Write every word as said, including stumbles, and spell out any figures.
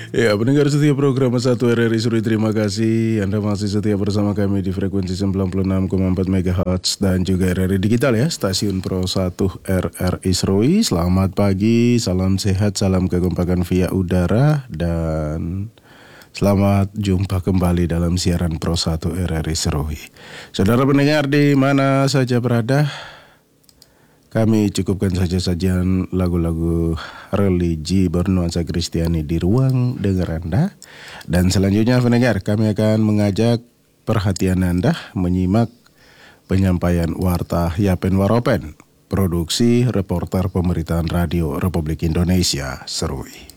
Ya, pendengar setia program satu R R I Serui, terima kasih Anda masih setia bersama kami di frekuensi sembilan puluh enam koma empat megahertz dan juga R R I Digital ya, stasiun Pro satu R R I Serui. Selamat pagi, salam sehat, salam kekompakan via udara dan selamat jumpa kembali dalam siaran Pro satu R R I Serui. Saudara pendengar di mana saja berada, kami cukupkan saja sajian lagu-lagu religi bernuansa Kristiani di ruang dengar Anda. Dan selanjutnya pendengar, kami akan mengajak perhatian Anda menyimak penyampaian Warta Yapen Waropen, produksi reporter pemberitaan Radio Republik Indonesia Serui.